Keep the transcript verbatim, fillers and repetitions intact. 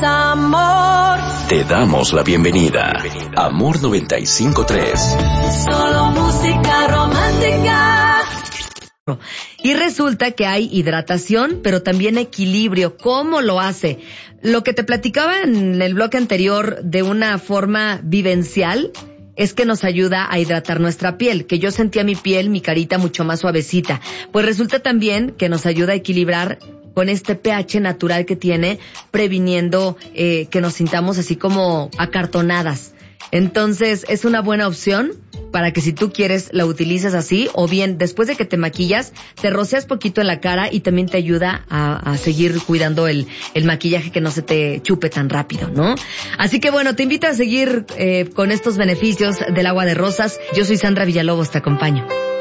amor. Te damos la bienvenida. Amor noventa y cinco punto tres. Solo música romántica. Y resulta que hay hidratación, pero también equilibrio. ¿Cómo lo hace? Lo que te platicaba en el bloque anterior de una forma vivencial es que nos ayuda a hidratar nuestra piel, que yo sentía mi piel, mi carita mucho más suavecita. Pues resulta también que nos ayuda a equilibrar con este pH natural que tiene, previniendo eh, que nos sintamos así como acartonadas. Entonces, es una buena opción para que si tú quieres la utilices así, o bien después de que te maquillas, te rocias poquito en la cara y también te ayuda a, a seguir cuidando el, el maquillaje, que no se te chupe tan rápido, ¿no? Así que bueno, te invito a seguir eh, con estos beneficios del agua de rosas. Yo soy Sandra Villalobos, te acompaño.